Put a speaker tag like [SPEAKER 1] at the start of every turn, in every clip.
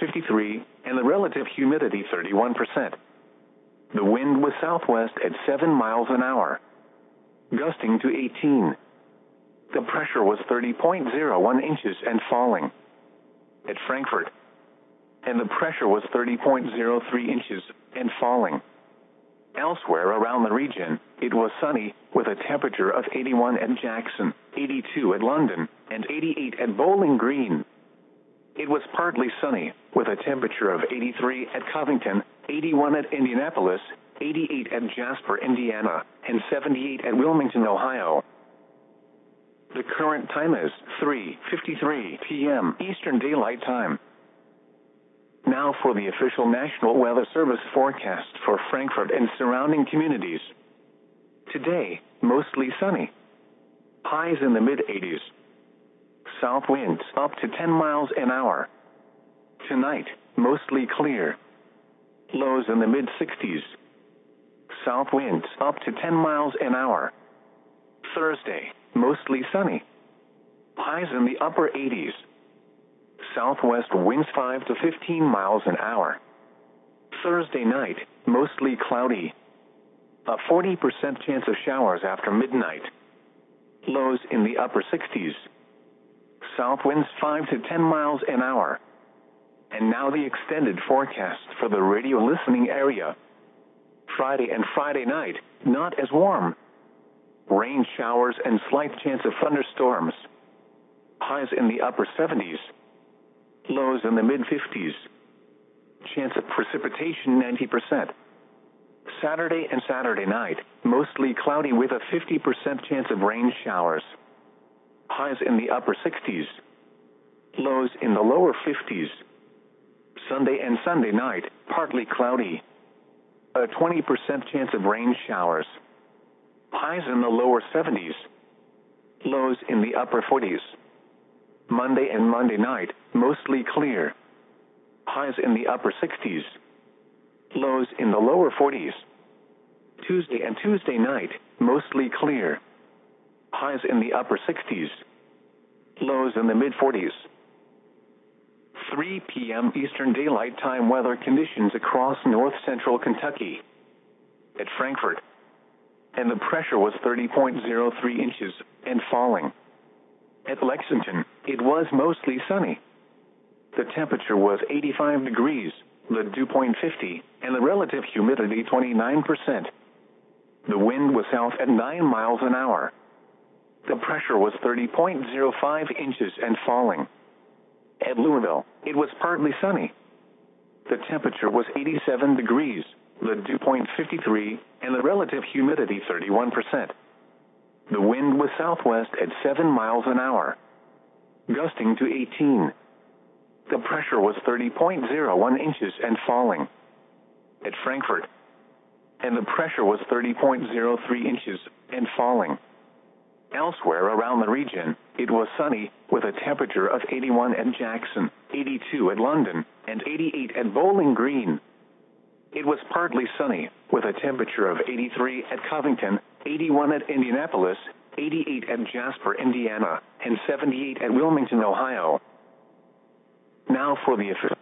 [SPEAKER 1] 53, and the relative humidity 31%. The wind was southwest at 7 miles an hour, gusting to 18. The pressure was 30.01 inches and falling. At Frankfurt, and the pressure was 30.03 inches and falling. Elsewhere around the region, it was sunny, with a temperature of 81 at Jackson, 82 at London, and 88 at Bowling Green. It was partly sunny, with a temperature of 83 at Covington, 81 at Indianapolis, 88 at Jasper, Indiana, and 78 at Wilmington, Ohio. The current time is 3:53 p.m. Eastern Daylight Time. Now for the official National Weather Service forecast for Frankfurt and surrounding communities. Today, mostly sunny. Highs in the mid-80s. South winds up to 10 miles an hour. Tonight, mostly clear. Lows in the mid-60s. South winds up to 10 miles an hour. Thursday, mostly sunny. Highs in the upper 80s. Southwest winds 5 to 15 miles an hour. Thursday night, mostly cloudy. A 40% chance of showers after midnight. Lows in the upper 60s. South winds 5 to 10 miles an hour. And now the extended forecast for the radio listening area. Friday and Friday night, not as warm. Rain showers and slight chance of thunderstorms. Highs in the upper 70s. Lows in the mid-50s. Chance of precipitation 90%. Saturday and Saturday night, mostly cloudy with a 50% chance of rain showers. Highs in the upper 60s. Lows in the lower 50s. Sunday and Sunday night, partly cloudy. A 20% chance of rain showers. Highs in the lower 70s. Lows in the upper 40s. Monday and Monday night, mostly clear. Highs in the upper 60s. Lows in the lower 40s. Tuesday and Tuesday night, mostly clear. Highs in the upper 60s. Lows in the mid-40s. 3 p.m. Eastern Daylight Time weather conditions across north-central Kentucky. At Frankfurt, and the pressure was 30.03 inches and falling. At Lexington, it was mostly sunny. The temperature was 85 degrees, the dew point 50, and the relative humidity 29%. The wind was south at 9 miles an hour. The pressure was 30.05 inches and falling. At Louisville, it was partly sunny. The temperature was 87 degrees, the dew point 53, and the relative humidity 31%. The wind was southwest at 7 miles an hour, gusting to 18. The pressure was 30.01 inches and falling. At Frankfurt, and the pressure was 30.03 inches and falling. Elsewhere around the region, it was sunny, with a temperature of 81 at Jackson, 82 at London, and 88 at Bowling Green. It was partly sunny, with a temperature of 83 at Covington, 81 at Indianapolis, 88 at Jasper, Indiana, and 78 at Wilmington, Ohio. Now for the official.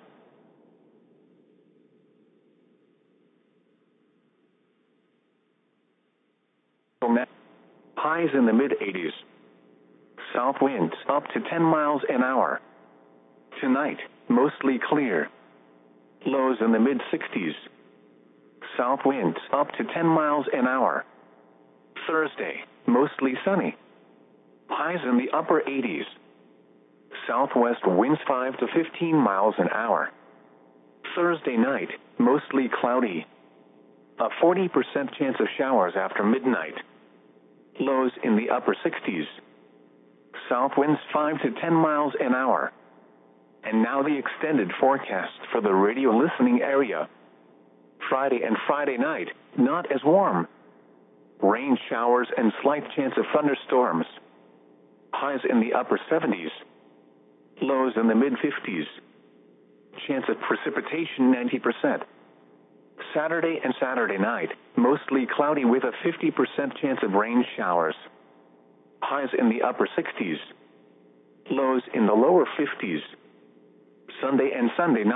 [SPEAKER 1] Highs in the mid-80s. South winds up to 10 miles an hour. Tonight, mostly clear. Lows in the mid-60s. South winds up to 10 miles an hour. Thursday, mostly sunny. Highs in the upper 80s. Southwest winds 5 to 15 miles an hour. Thursday night, mostly cloudy. A 40% chance of showers after midnight. Lows in the upper 60s. South winds 5 to 10 miles an hour. And now the extended forecast for the radio listening area. Friday and Friday night, not as warm. Rain showers and slight chance of thunderstorms. Highs in the upper 70s. Lows in the mid-50s. Chance of precipitation 90%. Saturday and Saturday night, mostly cloudy with a 50% chance of rain showers. Highs in the upper 60s. Lows in the lower 50s. Sunday and Sunday night.